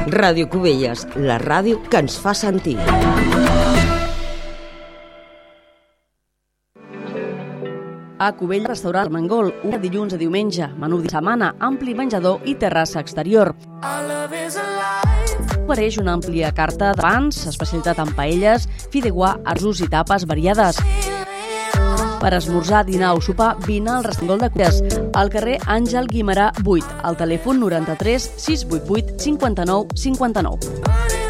Ràdio Cubelles, la ràdio que ens fa sentir. A Cubelles, restaurant El Mangol, un dilluns a diumenge, menú de setmana, ampli menjador i terrassa exterior. Ofereix una àmplia carta de pans, especialitat en paelles, fideuà, arrossos i tapes variades. Per esmorzar, dinar o sopar, vine al restaurant de Cubelles, al carrer Àngel Guimerà 8, al telèfon 93 688 59 59.